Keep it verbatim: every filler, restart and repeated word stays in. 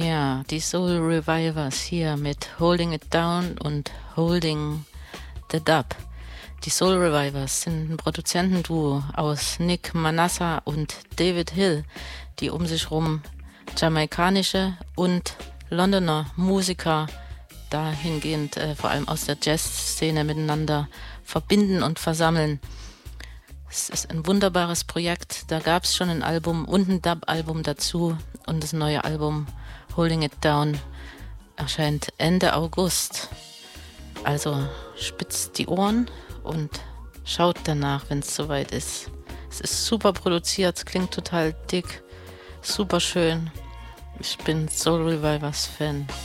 Ja, die Soul Revivers hier mit Holding It Down und Holding the Dub. Die Soul Revivers sind ein Produzentenduo aus Nick Manassa und David Hill, die um sich rum jamaikanische und Londoner Musiker dahingehend äh, vor allem aus der Jazzszene miteinander verbinden und versammeln. Es ist ein wunderbares Projekt, da gab es schon ein Album und ein Dub-Album dazu und das neue Album Holding It Down erscheint Ende August. Also spitzt die Ohren und schaut danach, wenn es soweit ist. Es ist super produziert, es klingt total dick, super schön. Ich bin Soul Revivers Fan.